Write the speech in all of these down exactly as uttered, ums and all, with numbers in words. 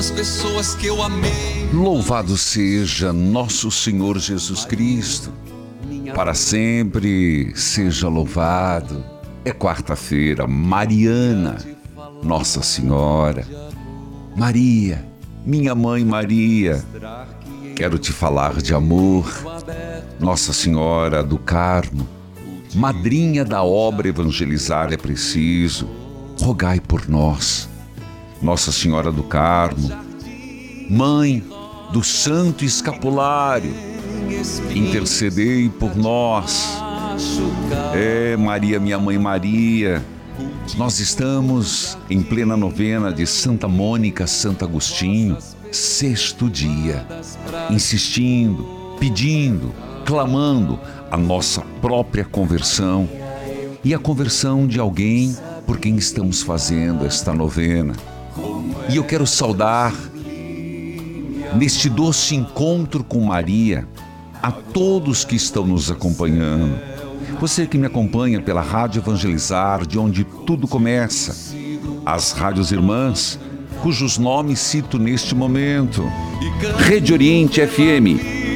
Pessoas que eu amei. Louvado seja nosso Senhor Jesus Cristo, para sempre seja louvado. É quarta-feira mariana, Nossa Senhora. Maria, minha mãe Maria, quero te falar de amor. Nossa Senhora do Carmo, madrinha da obra Evangelizar é Preciso, rogai por nós. Nossa Senhora do Carmo, Mãe do Santo Escapulário, intercedei por nós. É, Maria, minha mãe Maria, nós estamos em plena novena de Santa Mônica, Santo Agostinho, sexto dia, insistindo, pedindo, clamando a nossa própria conversão e a conversão de alguém por quem estamos fazendo esta novena. E eu quero saudar, neste doce encontro com Maria, a todos que estão nos acompanhando. Você que me acompanha pela Rádio Evangelizar, de onde tudo começa, as rádios irmãs, cujos nomes cito neste momento. Rede Oriente F M.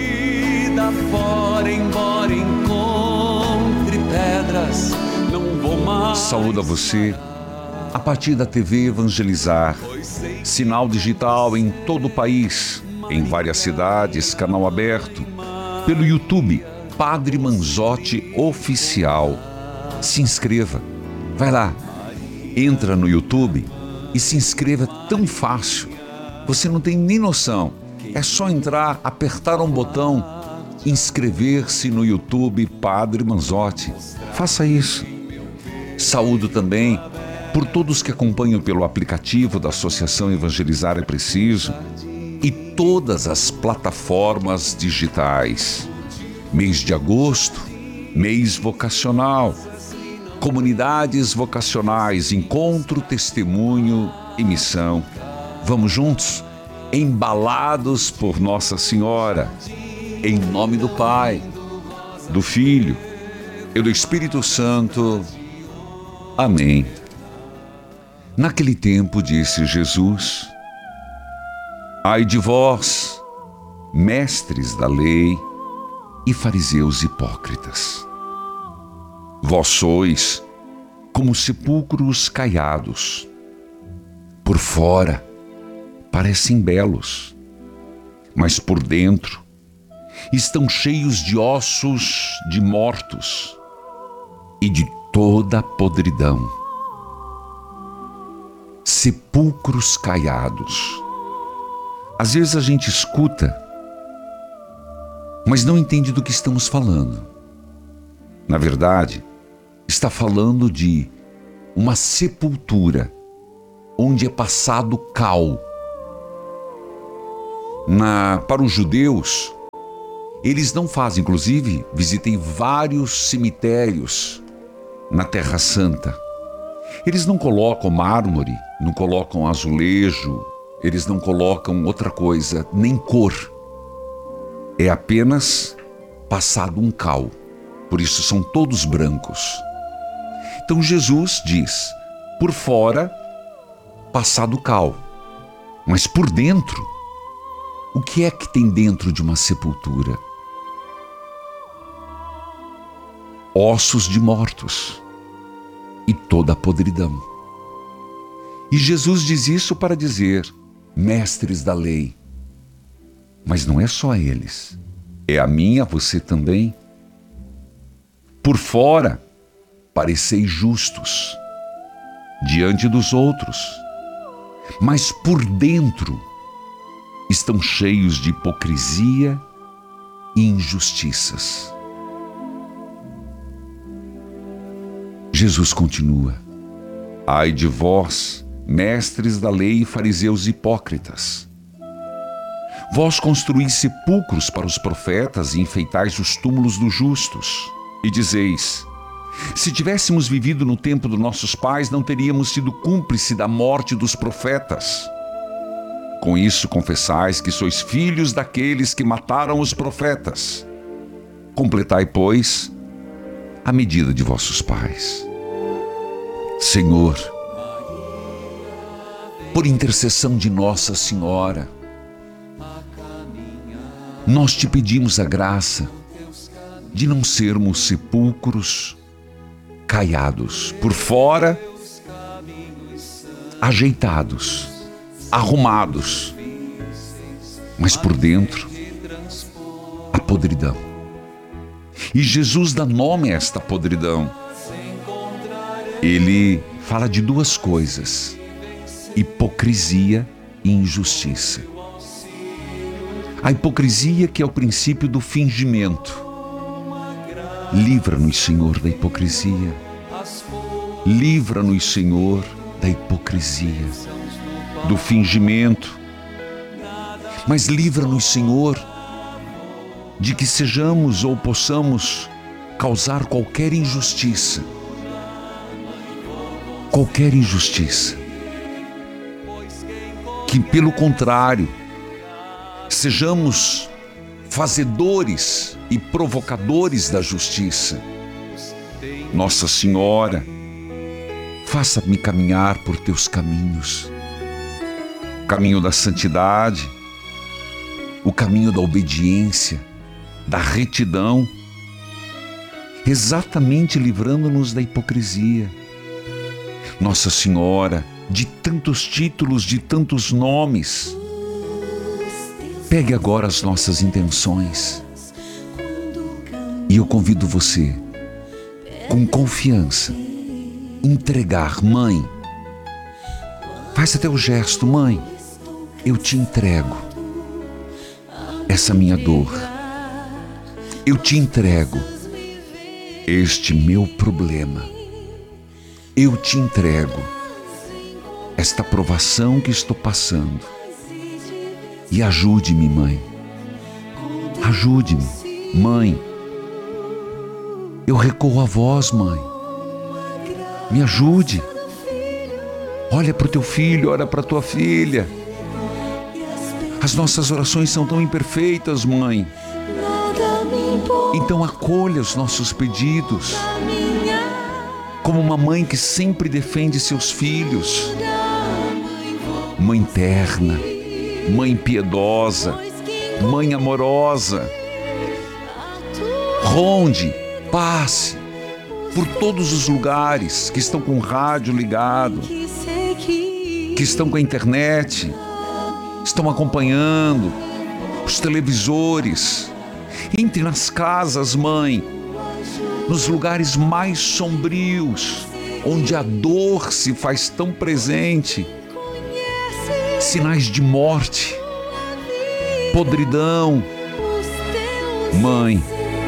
Saúdo a você a partir da T V Evangelizar, sinal digital em todo o país, em várias cidades, canal aberto, pelo YouTube, Padre Manzotti Oficial. Se inscreva, vai lá, entra no YouTube e se inscreva, é tão fácil, você não tem nem noção. É só entrar, apertar um botão, inscrever-se no YouTube Padre Manzotti. Faça isso. Saúdo também por todos que acompanham pelo aplicativo da Associação Evangelizar é Preciso e todas as plataformas digitais. Mês de agosto, mês vocacional, comunidades vocacionais, encontro, testemunho e missão. Vamos juntos, embalados por Nossa Senhora, em nome do Pai, do Filho e do Espírito Santo. Amém. Naquele tempo disse Jesus: ai de vós, mestres da lei e fariseus hipócritas, vós sois como sepulcros caiados, por fora parecem belos, mas por dentro estão cheios de ossos de mortos e de toda a podridão. Sepulcros caiados. Às vezes a gente escuta, mas não entende do que estamos falando. Na verdade, está falando de uma sepultura onde é passado cal. Na, para os judeus, eles não fazem, inclusive, visitei vários cemitérios na Terra Santa. Eles não colocam mármore, não colocam azulejo, eles não colocam outra coisa, nem cor. É apenas passado um cal. Por isso são todos brancos. Então Jesus diz, por fora, passado cal. Mas por dentro, o que é que tem dentro de uma sepultura? Ossos de mortos e toda a podridão. E Jesus diz isso para dizer, mestres da lei. Mas não é só eles, é a mim, a você também. Por fora, pareceis justos diante dos outros, mas por dentro estão cheios de hipocrisia e injustiças. Jesus continua: ai de vós, mestres da lei e fariseus hipócritas, vós construís sepulcros para os profetas e enfeitais os túmulos dos justos, e dizeis: se tivéssemos vivido no tempo dos nossos pais, não teríamos sido cúmplice da morte dos profetas. Com isso confessais que sois filhos daqueles que mataram os profetas. Completai, pois, a medida de vossos pais. Senhor, por intercessão de Nossa Senhora, nós te pedimos a graça de não sermos sepulcros caiados, por fora ajeitados, arrumados, mas por dentro a podridão. E Jesus dá nome a esta podridão. Ele fala de duas coisas: hipocrisia e injustiça. A hipocrisia, que é o princípio do fingimento. Livra-nos, Senhor, da hipocrisia. Livra-nos, Senhor, da hipocrisia, do fingimento. Mas livra-nos, Senhor, de que sejamos ou possamos causar qualquer injustiça. Qualquer injustiça. Que, pelo contrário, sejamos fazedores e provocadores da justiça. Nossa Senhora, faça-me caminhar por teus caminhos, o caminho da santidade, o caminho da obediência, da retidão, exatamente livrando-nos da hipocrisia. Nossa Senhora, de tantos títulos, de tantos nomes, pegue agora as nossas intenções. E eu convido você, com confiança, entregar. Mãe, faz até o gesto. Mãe, eu te entrego essa minha dor. Eu te entrego este meu problema. Eu te entrego esta provação que estou passando. E ajude-me, mãe. Ajude-me, mãe. Eu recorro a vós, mãe. Me ajude. Olha para o teu filho, olha para a tua filha. As nossas orações são tão imperfeitas, mãe. Então acolha os nossos pedidos, como uma mãe que sempre defende seus filhos. Mãe terna, mãe piedosa, mãe amorosa. Ronde, passe por todos os lugares que estão com o rádio ligado, que estão com a internet, estão acompanhando, os televisores. Entre nas casas, mãe, nos lugares mais sombrios, onde a dor se faz tão presente. Sinais de morte, podridão. Mãe,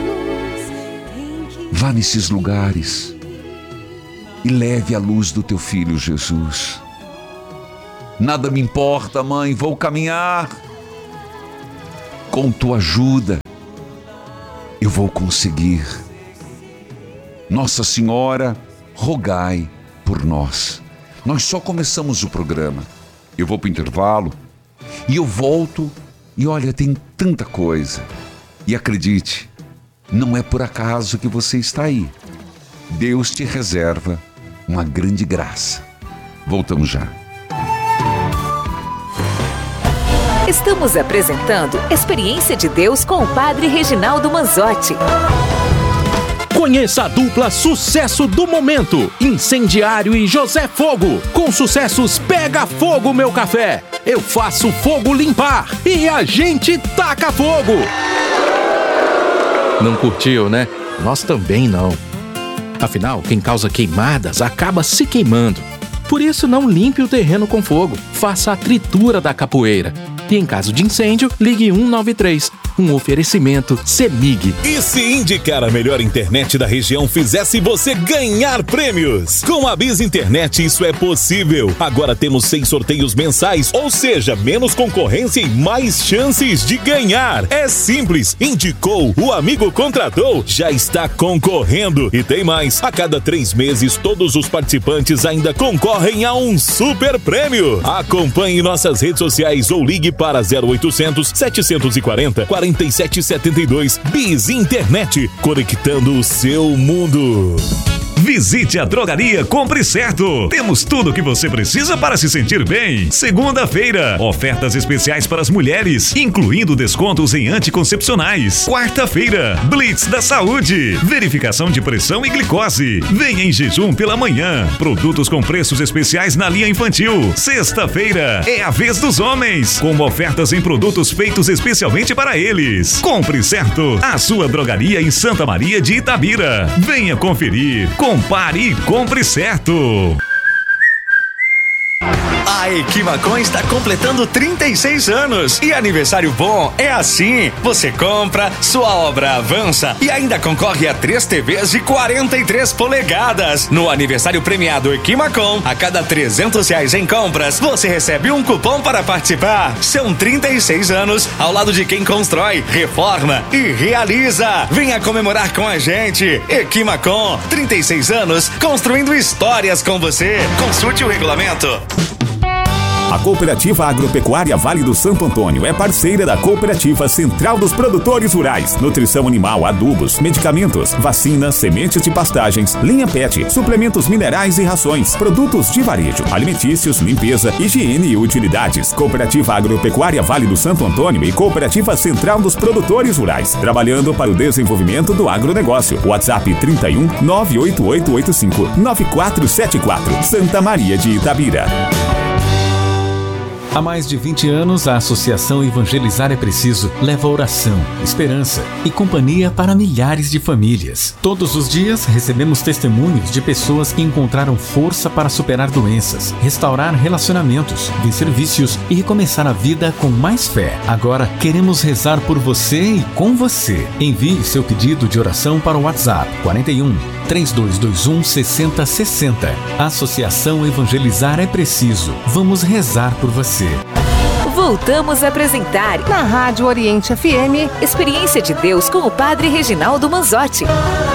vá nesses lugares e leve a luz do teu filho Jesus. Nada me importa, mãe, vou caminhar. Com tua ajuda, eu vou conseguir. Nossa Senhora, rogai por nós. Nós só começamos o programa. Eu vou para o intervalo e eu volto e olha, tem tanta coisa. E acredite, não é por acaso que você está aí. Deus te reserva uma grande graça. Voltamos já. Estamos apresentando Experiência de Deus com o Padre Reginaldo Manzotti. Conheça a dupla sucesso do momento, Incendiário e José Fogo, com sucessos Pega Fogo Meu Café, Eu Faço Fogo Limpar e A Gente Taca Fogo. Não curtiu, né? Nós também não. Afinal, quem causa queimadas acaba se queimando. Por isso, não limpe o terreno com fogo, faça a tritura da capoeira. E em caso de incêndio, ligue um nove três. Um oferecimento CEMIG. E se indicar a melhor internet da região fizesse você ganhar prêmios? Com a Biz Internet isso é possível. Agora temos seis sorteios mensais, ou seja, menos concorrência e mais chances de ganhar. É simples. Indicou, o amigo contratou, já está concorrendo. E tem mais. A cada três meses, todos os participantes ainda concorrem a um super prêmio. Acompanhe nossas redes sociais ou ligue para zero oitocentos, setecentos e quarenta, quarenta e sete setenta e dois. Biz Internet, conectando o seu mundo. Visite a Drogaria Compre Certo. Temos tudo o que você precisa para se sentir bem. Segunda-feira, ofertas especiais para as mulheres, incluindo descontos em anticoncepcionais. Quarta-feira, Blitz da Saúde, verificação de pressão e glicose. Venha em jejum pela manhã. Produtos com preços especiais na linha infantil. Sexta-feira é a vez dos homens, com ofertas em produtos feitos especialmente para eles. Compre Certo, a sua drogaria em Santa Maria de Itabira. Venha conferir, compare e compre certo. A Equimacom está completando trinta e seis anos e aniversário bom é assim, você compra, sua obra avança e ainda concorre a três T Vs de quarenta e três polegadas. No aniversário premiado Equimacom, a cada trezentos reais em compras, você recebe um cupom para participar. São trinta e seis anos ao lado de quem constrói, reforma e realiza. Venha comemorar com a gente. Equimacom, trinta e seis anos construindo histórias com você. Consulte o regulamento. A Cooperativa Agropecuária Vale do Santo Antônio é parceira da Cooperativa Central dos Produtores Rurais. Nutrição animal, adubos, medicamentos, vacinas, sementes de pastagens, linha pet, suplementos minerais e rações, produtos de varejo, alimentícios, limpeza, higiene e utilidades. Cooperativa Agropecuária Vale do Santo Antônio e Cooperativa Central dos Produtores Rurais, trabalhando para o desenvolvimento do agronegócio. WhatsApp trinta e um, nove oito oito oito cinco, nove quatro sete quatro, Santa Maria de Itabira. Há mais de vinte anos, a Associação Evangelizar é Preciso leva oração, esperança e companhia para milhares de famílias. Todos os dias recebemos testemunhos de pessoas que encontraram força para superar doenças, restaurar relacionamentos, vencer vícios e recomeçar a vida com mais fé. Agora queremos rezar por você e com você. Envie seu pedido de oração para o WhatsApp quarenta e um, três dois dois um, seis zero seis zero. Associação Evangelizar é Preciso. Vamos rezar por você. Voltamos a apresentar na Rádio Oriente F M Experiência de Deus com o Padre Reginaldo Manzotti.